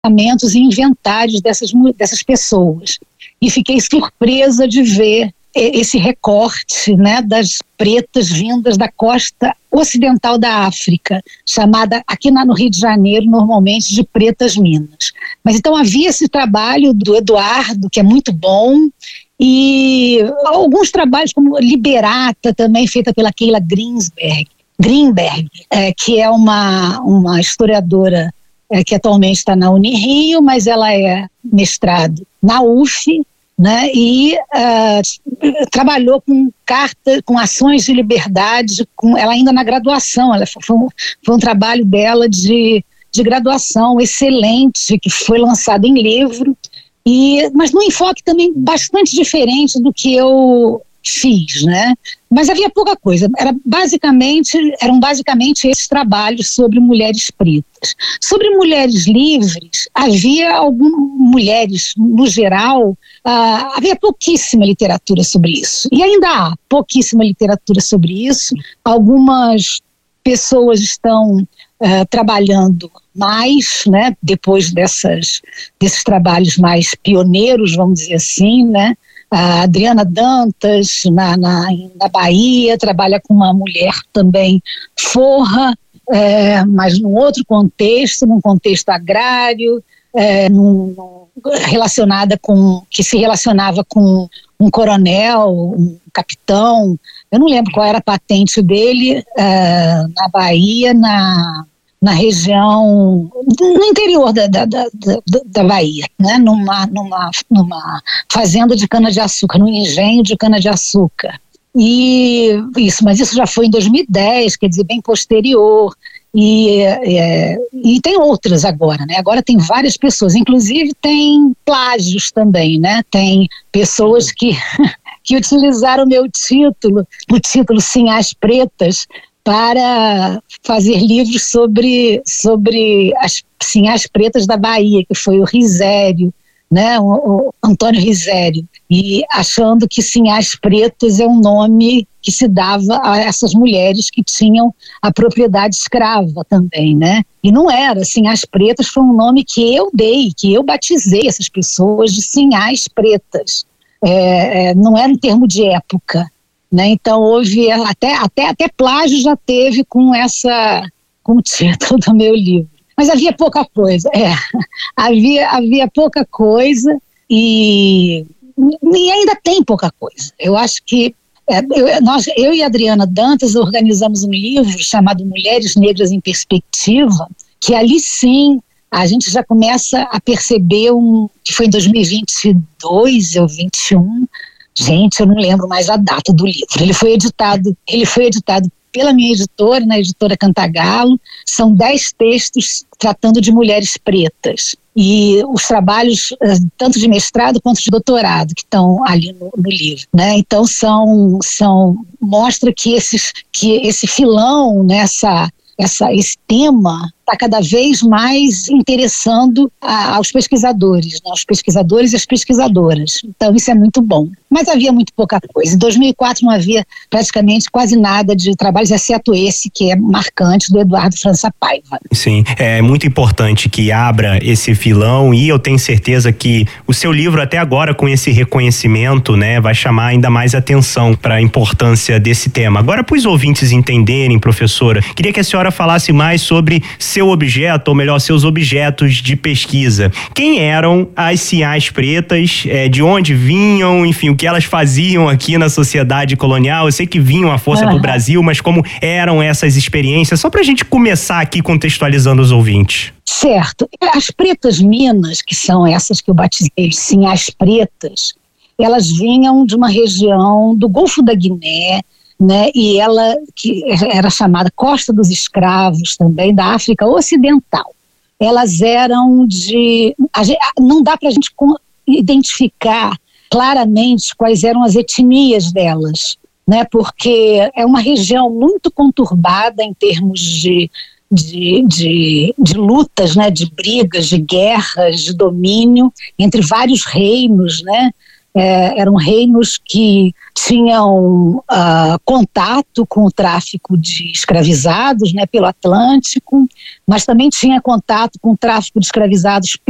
e inventários dessas pessoas. E fiquei surpresa de ver esse recorte, né, das pretas vindas da costa ocidental da África, chamada aqui no Rio de Janeiro normalmente de Pretas Minas. Mas então havia esse trabalho do Eduardo, que é muito bom, e alguns trabalhos como Liberata, também feita pela Keila Greenberg, que é uma historiadora que atualmente está na Unirio, mas ela é mestrado na UF, né, e trabalhou com ações de liberdade, ela ainda na graduação. Foi um trabalho dela de graduação excelente, que foi lançado em livro, mas num enfoque também bastante diferente do que eu fiz, né? Mas havia pouca coisa, eram basicamente esses trabalhos sobre mulheres pretas. Sobre mulheres livres, havia algumas mulheres, no geral, havia pouquíssima literatura sobre isso, e ainda há pouquíssima literatura sobre isso. Algumas pessoas estão trabalhando mais, né, depois desses trabalhos mais pioneiros, vamos dizer assim, né? A Adriana Dantas, na Bahia, trabalha com uma mulher também forra, mas num outro contexto, num contexto agrário, que se relacionava com um coronel, um capitão. Eu não lembro qual era a patente dele, na Bahia, na região, no interior da Bahia, né? numa fazenda de cana-de-açúcar, num engenho de cana-de-açúcar. Mas isso já foi em 2010, quer dizer, bem posterior. E tem outras agora, né? Agora tem várias pessoas, inclusive tem plágios também, né? Tem pessoas que utilizaram o título Sim às Pretas, para fazer livros sobre as pretas da Bahia, que foi o Risério, né, o Antônio Risério, e achando que Sinhás Pretas é um nome que se dava a essas mulheres que tinham a propriedade escrava também, né? E não era. Sinhás Pretas foi um nome que eu dei, que eu batizei essas pessoas de Sinhás Pretas. Não era um termo de época, né? Então houve até plágio já teve com o título do meu livro. Mas havia pouca coisa, havia pouca coisa e ainda tem pouca coisa. Eu acho que eu e a Adriana Dantas organizamos um livro chamado Mulheres Negras em Perspectiva, que ali sim a gente já começa a perceber que foi em 2022 ou 2021. Gente, eu não lembro mais a data do livro. Ele foi editado pela minha editora, na editora Cantagalo. São 10 textos tratando de mulheres pretas. E os trabalhos, tanto de mestrado quanto de doutorado, que estão ali no livro, né? Então mostra que esse filão, né, esse tema está cada vez mais interessando aos pesquisadores, né, aos pesquisadores e às pesquisadoras. Então isso é muito bom. Mas havia muito pouca coisa. Em 2004 não havia praticamente quase nada de trabalhos, exceto esse que é marcante, do Eduardo França Paiva. Sim, é muito importante que abra esse filão, e eu tenho certeza que o seu livro até agora, com esse reconhecimento, né, vai chamar ainda mais atenção para a importância desse tema. Agora, para os ouvintes entenderem, professora, queria que a senhora falasse mais sobre seu objeto, ou melhor, seus objetos de pesquisa. Quem eram as Sinhás Pretas, de onde vinham, enfim, o que elas faziam aqui na sociedade colonial? Eu sei que vinham à força pro Brasil, mas como eram essas experiências? Só pra gente começar aqui contextualizando os ouvintes. Certo. As Pretas Minas, que são essas que eu batizei Sinhás Pretas, elas vinham de uma região do Golfo da Guiné, né, e ela que era chamada Costa dos Escravos também, da África Ocidental. Elas eram não dá para a gente identificar claramente quais eram as etnias delas, né, porque é uma região muito conturbada em termos de lutas, né, de brigas, de guerras, de domínio entre vários reinos, né. Eram reinos que tinham contato com o tráfico de escravizados, né, pelo Atlântico, mas também tinha contato com o tráfico de escravizados